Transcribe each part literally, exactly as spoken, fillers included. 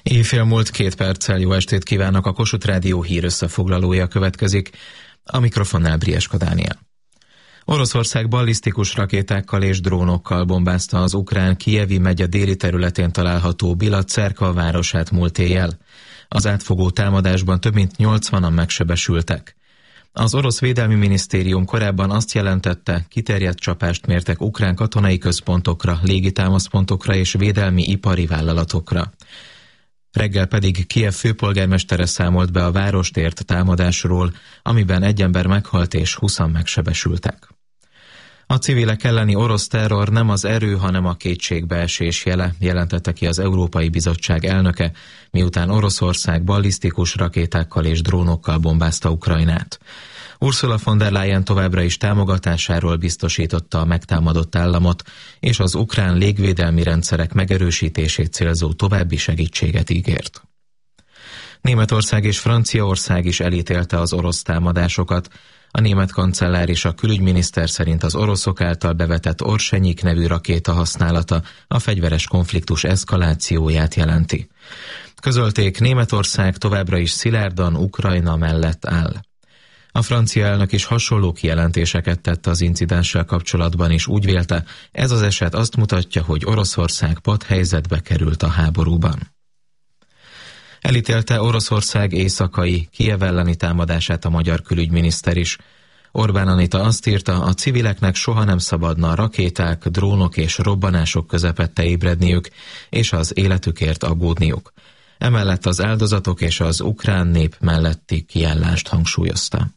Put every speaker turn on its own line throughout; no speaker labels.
Éjfél múlt két perccel, jó estét kívánok, a Kossuth Rádió hír összefoglalója következik, a mikrofonnál Brieska Dániel. Oroszország ballisztikus rakétákkal és drónokkal bombázta az ukrán Kijevi megye déli területén található Bila-Cerkva városát múlt éjjel. Az átfogó támadásban több mint nyolcvanan megsebesültek. Az orosz védelmi minisztérium korábban azt jelentette, kiterjedt csapást mértek ukrán katonai központokra, légitámaszpontokra és védelmi ipari vállalatokra. Reggel pedig Kijev főpolgármestere számolt be a várost ért támadásról, amiben egy ember meghalt és húszan megsebesültek. A civilek elleni orosz terror nem az erő, hanem a kétségbeesés jele, jelentette ki az Európai Bizottság elnöke, miután Oroszország ballisztikus rakétákkal és drónokkal bombázta Ukrajnát. Ursula von der Leyen továbbra is támogatásáról biztosította a megtámadott államot, és az ukrán légvédelmi rendszerek megerősítését célzó további segítséget ígért. Németország és Franciaország is elítélte az orosz támadásokat. A német kancellár és a külügyminiszter szerint az oroszok által bevetett Orsenyik nevű rakéta használata a fegyveres konfliktus eszkalációját jelenti. Közölték, Németország továbbra is szilárdan Ukrajna mellett áll. A francia elnök is hasonló kijelentéseket tett az incidenssel kapcsolatban, és úgy vélte, ez az eset azt mutatja, hogy Oroszország patthelyzetbe került a háborúban. Elítélte Oroszország éjszakai, Kijev elleni támadását a magyar külügyminiszter is. Orbán Anita azt írta, a civileknek soha nem szabadna rakéták, drónok és robbanások közepette ébredniük, és az életükért aggódniuk. Emellett az áldozatok és az ukrán nép melletti kiállást hangsúlyozta.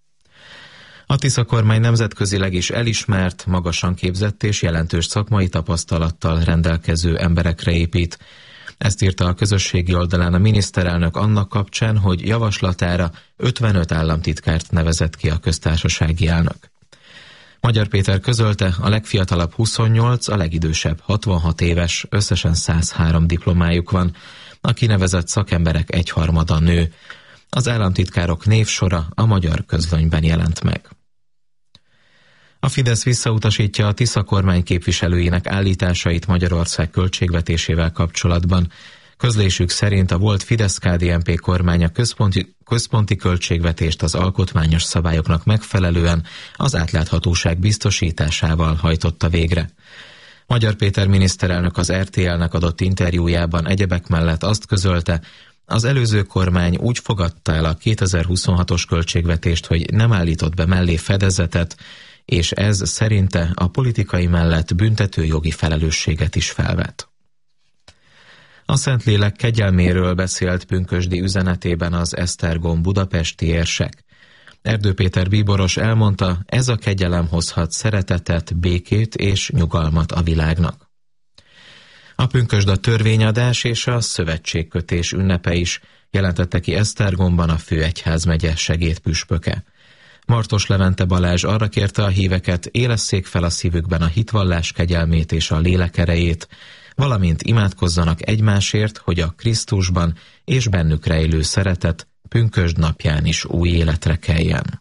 A Tisza kormány nemzetközileg is elismert, magasan képzett és jelentős szakmai tapasztalattal rendelkező emberekre épít. Ezt írta a közösségi oldalán a miniszterelnök annak kapcsán, hogy javaslatára ötvenöt államtitkárt nevezett ki a köztársasági elnök. Magyar Péter közölte, a legfiatalabb huszonnyolc, a legidősebb hatvanhat éves, összesen száz három diplomájuk van, a kinevezett szakemberek egyharmada nő. Az államtitkárok névsora a Magyar Közlönyben jelent meg. A Fidesz visszautasítja a Tisza kormány képviselőinek állításait Magyarország költségvetésével kapcsolatban. Közlésük szerint a volt Fidesz-ká dé en pé kormánya központi, központi költségvetést az alkotmányos szabályoknak megfelelően az átláthatóság biztosításával hajtotta végre. Magyar Péter miniszterelnök az er té el-nek adott interjújában egyebek mellett azt közölte, az előző kormány úgy fogadta el a kétezer-huszonhatos költségvetést, hogy nem állított be mellé fedezetet, és ez szerinte a politikai mellett büntetőjogi felelősséget is felvet. A Szentlélek kegyelméről beszélt pünkösdi üzenetében az Esztergom budapesti érsek. Erdő Péter bíboros elmondta, ez a kegyelem hozhat szeretetet, békét és nyugalmat a világnak. A pünkösd a törvényadás és a szövetségkötés ünnepe is, jelentette ki Esztergomban a főegyházmegye segédpüspöke. Martos Levente Balázs arra kérte a híveket, élesszék fel a szívükben a hitvallás kegyelmét és a lélek erejét, valamint imádkozzanak egymásért, hogy a Krisztusban és bennük rejlő szeretet pünkösd napján is új életre keljen.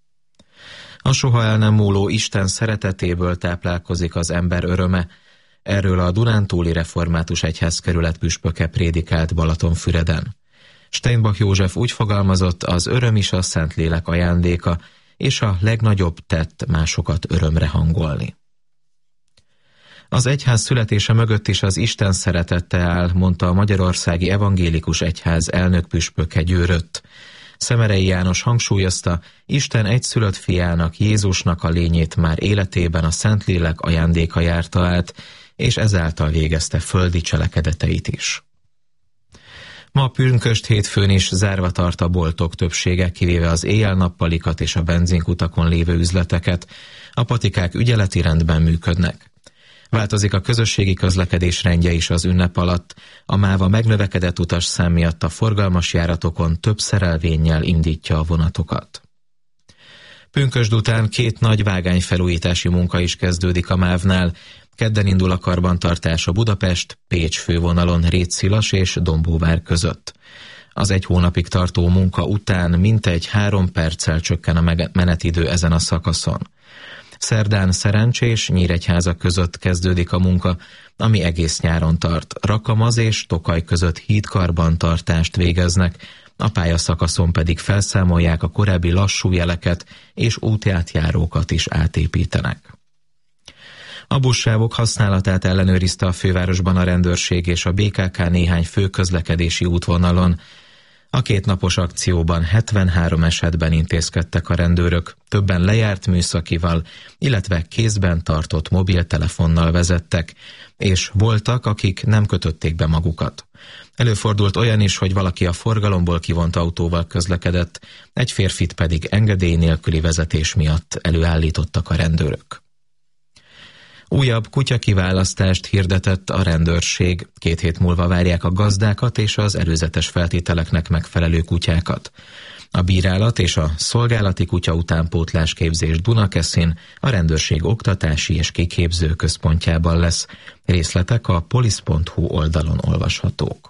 A soha el nem múló Isten szeretetéből táplálkozik az ember öröme. Erről a Dunántúli Református Egyházkerület püspöke prédikált Balatonfüreden. Steinbach József úgy fogalmazott, az öröm is a Szentlélek ajándéka, és a legnagyobb tett másokat örömre hangolni. Az egyház születése mögött is az Isten szeretete áll, mondta a Magyarországi Evangélikus Egyház elnökpüspöke Győrött. Szemerei János hangsúlyozta, Isten egyszülött fiának, Jézusnak a lényét már életében a Szentlélek ajándéka járta át, és ezáltal végezte földi cselekedeteit is. Ma pünkösd hétfőn is zárva tart a boltok többsége, kivéve az éjjel-nappalikat és a benzinkutakon lévő üzleteket. A patikák ügyeleti rendben működnek. Változik a közösségi közlekedés rendje is az ünnep alatt. A máva megnövekedett utasszám miatt a forgalmas járatokon több szerelvénnyel indítja a vonatokat. Pünkösd után két nagy vágányfelújítási munka is kezdődik a mávnál. Kedden indul a karbantartás a Budapest-Pécs fővonalon Rétszilas és Dombóvár között. Az egy hónapig tartó munka után mintegy három perccel csökken a menetidő ezen a szakaszon. Szerdán Szerencsés, Nyíregyháza között kezdődik a munka, ami egész nyáron tart. Rakamaz és Tokaj között hídkarbantartást végeznek, a pályaszakaszon pedig felszámolják a korábbi lassú jeleket és útjátjárókat is átépítenek. A buszsávok használatát ellenőrizte a fővárosban a rendőrség és a bé ká ká néhány fő közlekedési útvonalon. A kétnapos akcióban hetvenhárom esetben intézkedtek a rendőrök, többen lejárt műszakival, illetve kézben tartott mobiltelefonnal vezettek, és voltak, akik nem kötötték be magukat. Előfordult olyan is, hogy valaki a forgalomból kivont autóval közlekedett, egy férfit pedig engedély nélküli vezetés miatt előállítottak a rendőrök. Újabb kutyakiválasztást hirdetett a rendőrség. Két hét múlva várják a gazdákat és az előzetes feltételeknek megfelelő kutyákat. A bírálat és a szolgálati kutya utánpótlás képzés Dunakeszin a rendőrség oktatási és kiképző központjában lesz. Részletek a polisz pont hu oldalon olvashatók.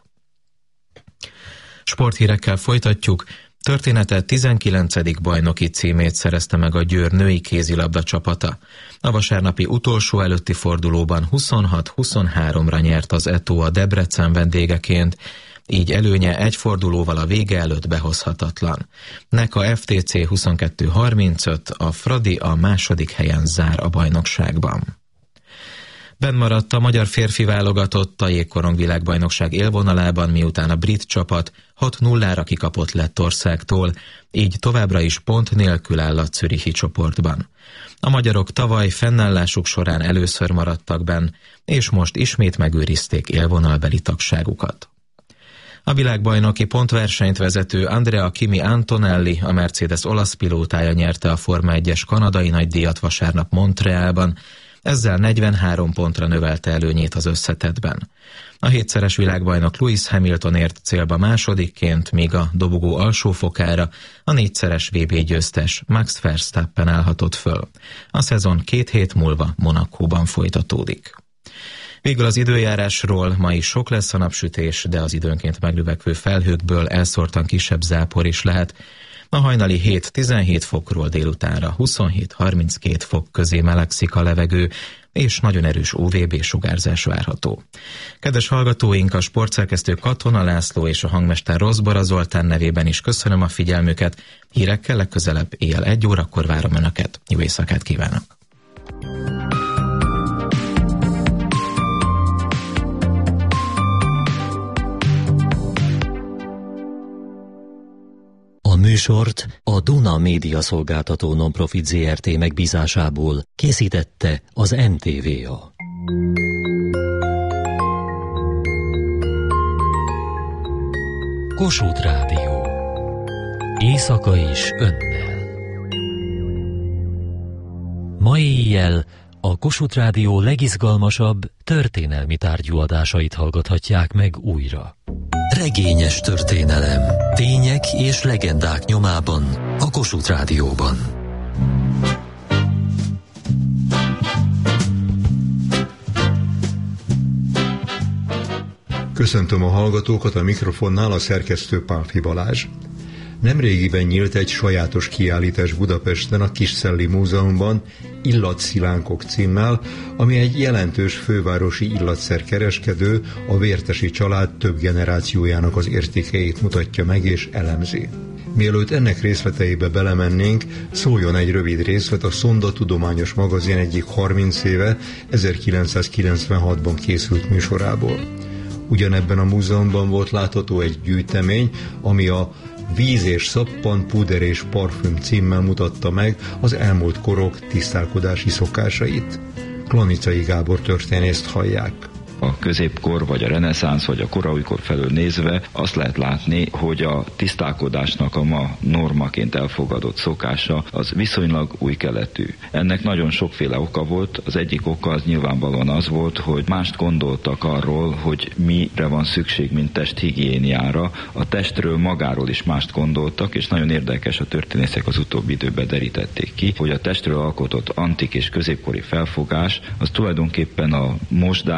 Sporthírekkel folytatjuk. Története tizenkilencedik bajnoki címét szerezte meg a Győr női kézilabda csapata. A vasárnapi utolsó előtti fordulóban huszonhat huszonháromra nyert az é té o a Debrecen vendégeként, így előnye egy fordulóval a vége előtt behozhatatlan. Neka ef té cé huszonkettő harmincöt, a Fradi a második helyen zár a bajnokságban. Bennmaradt a magyar férfi válogatott a jégkorong világbajnokság élvonalában, miután a brit csapat hat nullára kikapott Lettországtól, így továbbra is pont nélkül áll a zürichi csoportban. A magyarok tavaly fennállásuk során először maradtak benn, és most ismét megőrizték élvonalbeli tagságukat. A világbajnoki pontversenyt vezető Andrea Kimi Antonelli, a Mercedes olasz pilótája nyerte a Forma egyes kanadai nagydíjat vasárnap Montrealban, ezzel negyvenhárom pontra növelte előnyét az összetettben. A hétszeres világbajnok Lewis Hamilton ért célba másodikként, míg a dobogó alsó fokára a négyszeres vé bé győztes Max Verstappen állhatott föl. A szezon két hét múlva Monacóban folytatódik. Végül az időjárásról: ma is sok lesz a napsütés, de az időnként megnövekvő felhőkből elszórtan kisebb zápor is lehet. A hajnali hét-tizenhét fokról délutánra huszonhét-harminckét fok közé melegszik a levegő, és nagyon erős u vé bé sugárzás várható. Kedves hallgatóink, a sportszerkesztő Katona László és a hangmester Rozbora Zoltán nevében is köszönöm a figyelmüket. Hírekkel legközelebb éjjel egy órakor várom Önöket. Jó éjszakát kívánok!
A műsort a Duna Média Szolgáltató Nonprofit zé er té megbízásából készítette az en té vé á. Kossuth Rádió. Éjszaka is önnel. Ma éjjel a Kossuth Rádió legizgalmasabb történelmi tárgyú adásait hallgathatják meg újra. Regényes történelem, tények és legendák nyomában a Kossuth Rádióban.
Köszöntöm a hallgatókat, a mikrofonnál a szerkesztő Pálfi Balázs. Nemrégiben nyílt egy sajátos kiállítás Budapesten a Kisszelli Múzeumban, Illatszilánkok címmel, ami egy jelentős fővárosi illatszerkereskedő, a Vértesi család több generációjának az értékeit mutatja meg és elemzi. Mielőtt ennek részleteibe belemennénk, szóljon egy rövid részlet a Szonda Tudományos Magazin egyik harminc éve, ezerkilencszázkilencvenhatban készült műsorából. Ugyanebben a múzeumban volt látható egy gyűjtemény, ami a Víz és szappan, puder és parfüm címmel mutatta meg az elmúlt korok tisztálkodási szokásait. Klanicai Gábor történészt hallják.
A középkor, vagy a reneszánsz, vagy a koraújkor felől nézve azt lehet látni, hogy a tisztálkodásnak a ma normaként elfogadott szokása az viszonylag új keletű. Ennek nagyon sokféle oka volt. Az egyik oka az nyilvánvalóan az volt, hogy mást gondoltak arról, hogy mire van szükség, mint testhigiéniára. A testről magáról is mást gondoltak, és nagyon érdekes, a történészek az utóbbi időben derítették ki, hogy a testről alkotott antik és középkori felfogás az tulajdonképpen a mosdást, a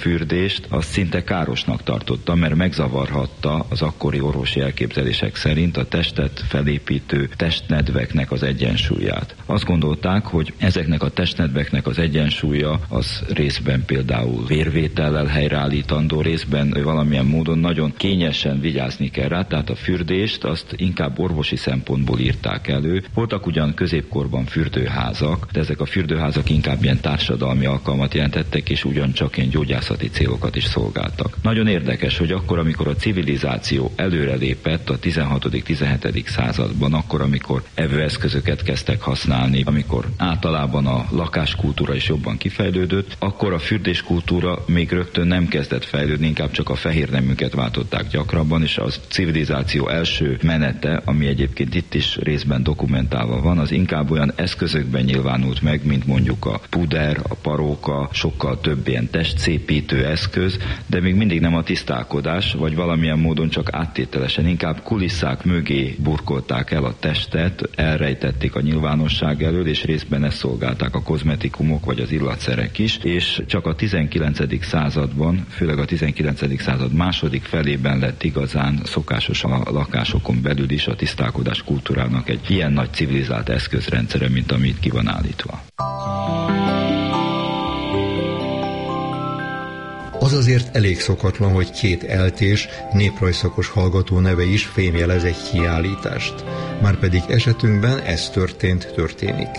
fürdést azt szinte károsnak tartotta, mert megzavarhatta az akkori orvosi elképzelések szerint a testet felépítő testnedveknek az egyensúlyát. Azt gondolták, hogy ezeknek a testnedveknek az egyensúlya az részben például vérvétellel helyreállítandó, részben valamilyen módon nagyon kényesen vigyázni kell rá, tehát a fürdést azt inkább orvosi szempontból írták elő. Voltak ugyan középkorban fürdőházak, de ezek a fürdőházak inkább ilyen társadalmi alkalmat jelentettek, és ugyancsak ilyen gyógyászati célokat is szolgáltak. Nagyon érdekes, hogy akkor, amikor a civilizáció előrelépett a tizenhatodik-tizenhetedik században, akkor, amikor evőeszközöket kezdtek használni, amikor általában a lakáskultúra is jobban kifejlődött, akkor a fürdéskultúra még rögtön nem kezdett fejlődni, inkább csak a fehér neműket váltották gyakrabban, és az civilizáció első menete, ami egyébként itt is részben dokumentálva van, az inkább olyan eszközökben nyilvánult meg, mint mondjuk a puder, a paróka, sokkal több ilyen testszépítő eszköz, de még mindig nem a tisztálkodás, vagy valamilyen módon csak áttételesen, inkább kulisszák mögé burkolták el a testet, elrejtették a nyilvánosság elől, és részben ezt szolgálták a kozmetikumok vagy az illatszerek is, és csak a tizenkilencedik században, főleg a tizenkilencedik század második felében lett igazán szokásos a lakásokon belül is a tisztálkodás kultúrának egy ilyen nagy civilizált eszközrendszere, mint amit ki van állítva.
Az azért elég szokatlan, hogy két eltés, néprajzszakos hallgató neve is fémjelez egy kiállítást. Márpedig esetünkben ez történt, történik.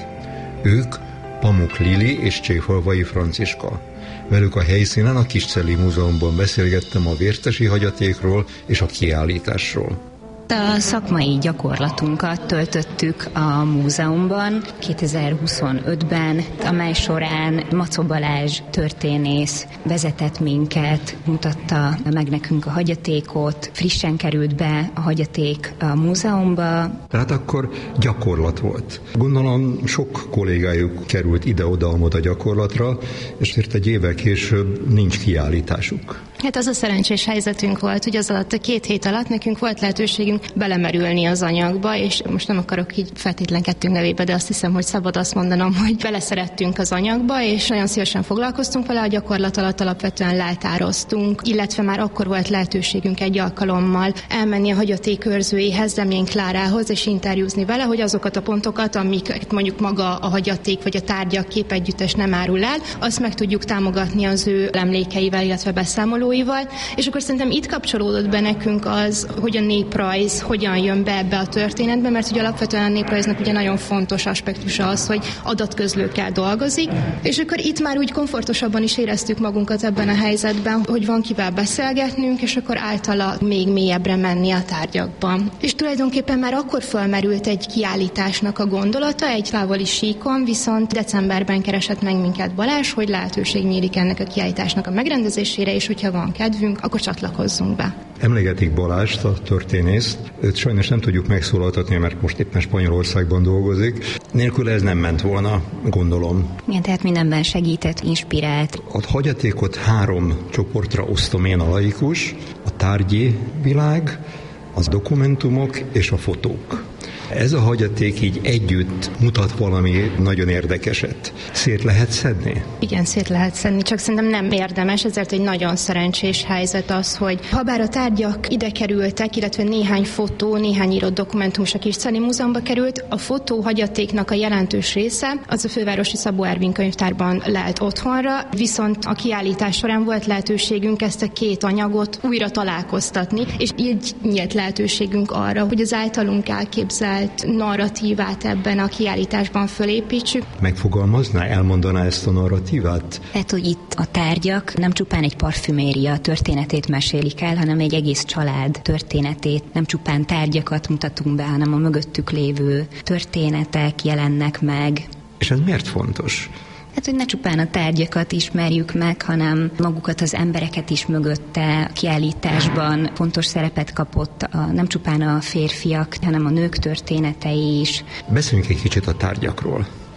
Ők Pamuk Lili és Cséfalvai Franciska. Velük a helyszínen a Kiscelli Múzeumban beszélgettem a vértesi hagyatékról és a kiállításról.
A szakmai gyakorlatunkat töltöttük a múzeumban kétezer-huszonötben, amely során Macó Balázs történész vezetett minket, mutatta meg nekünk a hagyatékot, frissen került be a hagyaték a múzeumba.
Tehát akkor gyakorlat volt. Gondolom sok kollégájuk került ide-oda-oda gyakorlatra, ésért egy évvel később nincs kiállításuk.
Hát az a szerencsés helyzetünk volt, hogy az alatt a két hét alatt nekünk volt lehetőségünk belemerülni az anyagba, és most nem akarok így feltétlenkedtünk nevébe, de azt hiszem, hogy szabad azt mondanom, hogy beleszerettünk az anyagba, és nagyon szívesen foglalkoztunk vele, a gyakorlat alatt alapvetően leltároztunk, illetve már akkor volt lehetőségünk egy alkalommal elmenni a hagyaték őrzőjéhez, Demjén Klárához, és interjúzni vele, hogy azokat a pontokat, amiket mondjuk maga a hagyaték vagy a tárgyak képegyüttes nem árul el, azt meg tudjuk támogatni az ő emlékeivel, illetve beszámoló. És akkor szerintem itt kapcsolódott be nekünk az, hogy a néprajz hogyan jön be ebbe a történetbe, mert ugye alapvetően a néprajznak ugye nagyon fontos aspektusa az, hogy adatközlőkkel dolgozik, és akkor itt már úgy komfortosabban is éreztük magunkat ebben a helyzetben, hogy van kivel beszélgetnünk, és akkor általa még mélyebbre menni a tárgyakban. És tulajdonképpen már akkor fölmerült egy kiállításnak a gondolata, egy távoli síkon, viszont decemberben keresett meg minket Balázs, hogy lehetőség nyílik ennek a kiállításnak a megrendezésére, és hogyha van kedvünk, akkor csatlakozzunk be.
Emlegetik Balást, a történészt. Őt sajnos nem tudjuk megszólaltatni, mert most éppen Spanyolországban dolgozik. Nélkül ez nem ment volna, gondolom.
Igen, tehát mindenben segített, inspirált.
A hagyatékot három csoportra osztom én, a laikus, a tárgyi világ, az dokumentumok és a fotók. Ez a hagyaték így együtt mutat valami nagyon érdekeset. Szét lehet szedni?
Igen, szét lehet szedni, csak szerintem nem érdemes, ezért egy nagyon szerencsés helyzet az, hogy habár a tárgyak ide kerültek, illetve néhány fotó, néhány írott dokumentum is a Kiscelli Múzeumba került, a fotó hagyatéknak a jelentős része az a Fővárosi Szabó Ervin könyvtárban lelt otthonra, viszont a kiállítás során volt lehetőségünk ezt a két anyagot újra találkoztatni, és így nyílt lehetőségünk arra, hogy az általunk elképzelt narratívát ebben a kiállításban fölépítsük.
Megfogalmazná, elmondaná ezt a narratívát?
Tehát, hogy itt a tárgyak nem csupán egy parfüméria történetét mesélik el, hanem egy egész család történetét. Nem csupán tárgyakat mutatunk be, hanem a mögöttük lévő történetek jelennek meg.
És ez miért fontos?
Hát, hogy ne csupán a tárgyakat ismerjük meg, hanem magukat, az embereket is mögötte. A kiállításban fontos szerepet kapott a, nem csupán a férfiak, hanem a nők történetei is.
Beszéljünk egy kicsit a tárgyakról.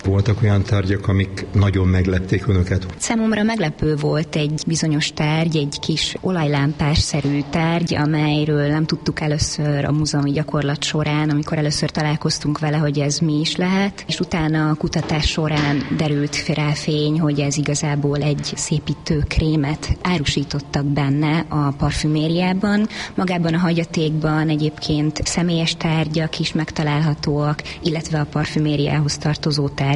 Voltak olyan tárgyak, amik nagyon meglepték önöket?
Számomra meglepő volt egy bizonyos tárgy, egy kis olajlámpásszerű tárgy, amelyről nem tudtuk először a múzeumi gyakorlat során, amikor először találkoztunk vele, hogy ez mi is lehet, és utána a kutatás során derült rá fény, hogy ez igazából egy szépítő krémet árusítottak benne a parfümériában. Magában a hagyatékban egyébként személyes tárgyak is megtalálhatóak, illetve a parfümériához tartozó tárgyak